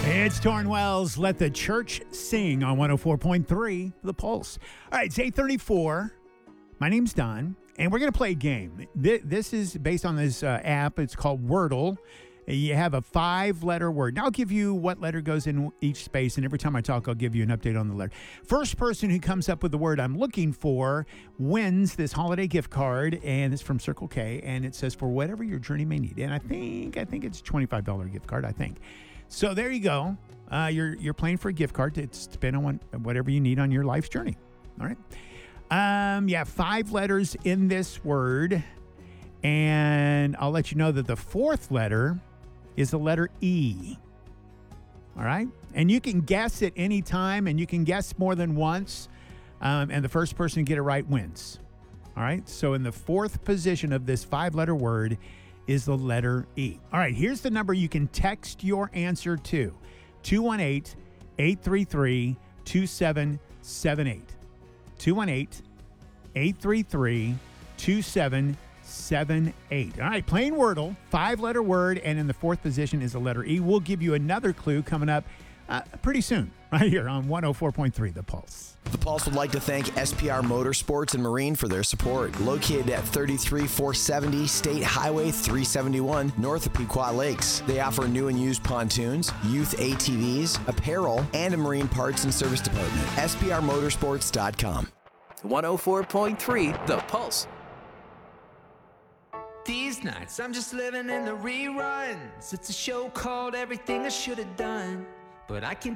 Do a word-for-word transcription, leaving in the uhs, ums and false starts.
It's Torrin Wells. Let the church sing on one oh four point three, The Pulse. All right, it's eight thirty-four. My name's Don, and we're going to play a game. This is based on this uh, app. It's called Wordle. You have a five-letter word. Now, I'll give you what letter goes in each space, and every time I talk, I'll give you an update on the letter. First person who comes up with the word I'm looking for wins this holiday gift card, and it's from Circle K, and it says, for whatever your journey may need. And I think I think it's a twenty-five dollars gift card, I think. So there you go. Uh, you're you're playing for a gift card to spend on whatever you need on your life's journey. All right. Um, yeah, five letters in this word, and I'll let you know that the fourth letter is the letter E. All right? And you can guess at any time, and you can guess more than once, um, and the first person to get it right wins. All right? So in the fourth position of this five-letter word is the letter E. All right, here's the number you can text your answer to, two one eight, eight three three, two seven seven eight. two one eight, eight three three, two seven seven eight. All right, plain Wordle, five-letter word, and in the fourth position is the letter E. We'll give you another clue coming up uh, pretty soon, right here on one oh four point three, The Pulse. The Pulse would like to thank S P R Motorsports and Marine for their support. Located at thirty-three four seventy State Highway three seventy-one, north of Pequot Lakes. They offer new and used pontoons, youth A T Vs, apparel, and a marine parts and service department. S P R motorsports dot com. one oh four point three The Pulse. These nights I'm just living in the reruns. It's a show called Everything I Should Have Done, but I can